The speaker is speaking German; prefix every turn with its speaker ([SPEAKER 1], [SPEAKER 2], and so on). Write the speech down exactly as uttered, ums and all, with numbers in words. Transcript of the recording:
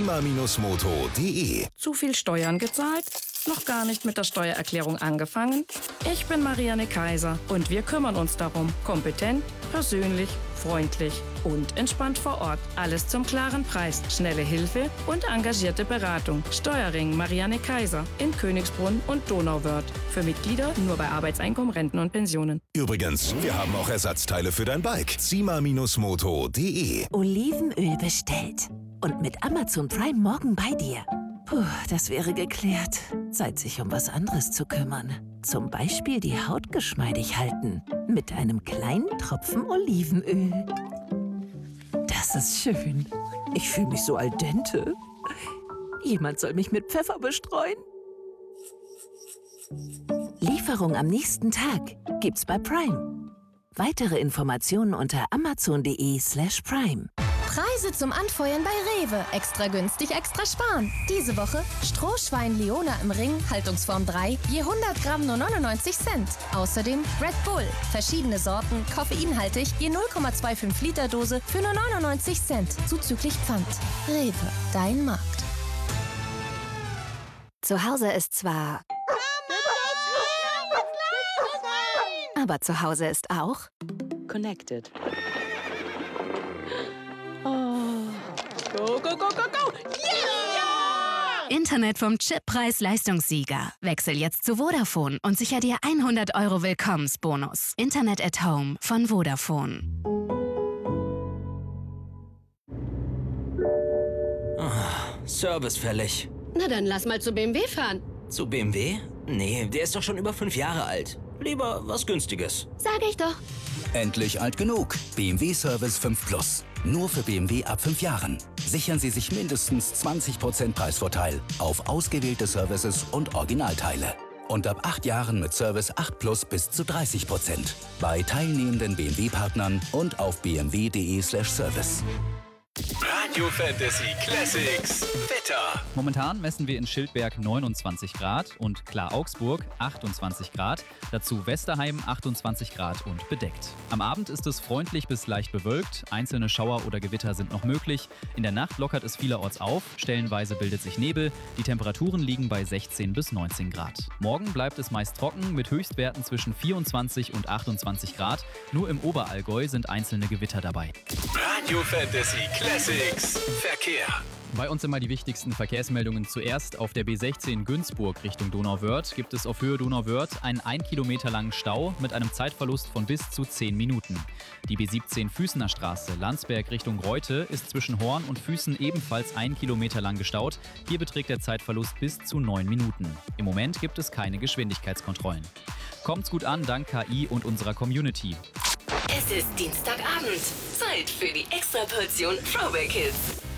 [SPEAKER 1] cima moto punkt de.
[SPEAKER 2] Zu viel Steuern gezahlt? Noch gar nicht mit der Steuererklärung angefangen? Ich bin Marianne Kaiser und wir kümmern uns darum. Kompetent, persönlich, freundlich und entspannt vor Ort. Alles zum klaren Preis, schnelle Hilfe und engagierte Beratung. Steuerring Marianne Kaiser in Königsbrunn und Donauwörth. Für Mitglieder nur bei Arbeitseinkommen, Renten und Pensionen.
[SPEAKER 1] Übrigens, wir haben auch Ersatzteile für dein Bike. cima moto punkt de.
[SPEAKER 3] Olivenöl bestellt. Und mit Amazon Prime morgen bei dir. Puh, das wäre geklärt. Zeit, sich um was anderes zu kümmern. Zum Beispiel die Haut geschmeidig halten. Mit einem kleinen Tropfen Olivenöl. Das ist schön. Ich fühle mich so al dente. Jemand soll mich mit Pfeffer bestreuen. Lieferung am nächsten Tag gibt's bei Prime. Weitere Informationen unter amazon punkt de slash prime.
[SPEAKER 4] Preise zum Anfeuern bei Rewe. Extra günstig, extra sparen. Diese Woche Strohschwein Leona im Ring, Haltungsform drei, je hundert Gramm nur neunundneunzig Cent. Außerdem Red Bull, verschiedene Sorten, koffeinhaltig, je null Komma fünfundzwanzig Liter Dose für nur neunundneunzig Cent, zuzüglich Pfand. Rewe, dein Markt.
[SPEAKER 5] Zu Hause ist zwar... Aber zu Hause ist auch...
[SPEAKER 6] Connected. Oh. Go, go, go, go, go! Yeah!
[SPEAKER 5] Internet vom Chippreis-Leistungssieger. Wechsel jetzt zu Vodafone und sicher dir hundert Euro Willkommensbonus. Internet at Home von Vodafone.
[SPEAKER 7] Oh, Service fällig.
[SPEAKER 8] Na dann lass mal zu B M W fahren.
[SPEAKER 7] Zu B M W? Nee, der ist doch schon über fünf Jahre alt. Lieber was Günstiges.
[SPEAKER 8] Sag ich doch.
[SPEAKER 9] Endlich alt genug. B M W Service fünf Plus. Nur für B M W ab fünf Jahren. Sichern Sie sich mindestens zwanzig Prozent Preisvorteil auf ausgewählte Services und Originalteile. Und ab acht Jahren mit Service acht Plus bis zu dreißig Prozent. Bei teilnehmenden B M W-Partnern und auf b m w punkt de slash service.
[SPEAKER 10] Radio Fantasy Classics Wetter.
[SPEAKER 11] Momentan messen wir in Schildberg neunundzwanzig Grad und Klar-Augsburg achtundzwanzig Grad. Dazu Westerheim achtundzwanzig Grad und bedeckt. Am Abend ist es freundlich bis leicht bewölkt. Einzelne Schauer oder Gewitter sind noch möglich. In der Nacht lockert es vielerorts auf. Stellenweise bildet sich Nebel. Die Temperaturen liegen bei sechzehn bis neunzehn Grad. Morgen bleibt es meist trocken mit Höchstwerten zwischen vierundzwanzig und achtundzwanzig Grad. Nur im Oberallgäu sind einzelne Gewitter dabei.
[SPEAKER 10] Radio Fantasy Classics Verkehr.
[SPEAKER 11] Bei uns immer die wichtigsten Verkehrsmeldungen zuerst. Auf der B sechzehn Günzburg Richtung Donauwörth gibt es auf Höhe Donauwörth einen ein Kilometer langen Stau mit einem Zeitverlust von bis zu zehn Minuten. Die B siebzehn Füßener Straße Landsberg Richtung Reute ist zwischen Horn und Füßen ebenfalls ein Kilometer lang gestaut. Hier beträgt der Zeitverlust bis zu neun Minuten. Im Moment gibt es keine Geschwindigkeitskontrollen. Kommt's gut an dank K I und unserer Community.
[SPEAKER 12] Es ist Dienstagabend. Zeit für die Extraportion Throwback Hits.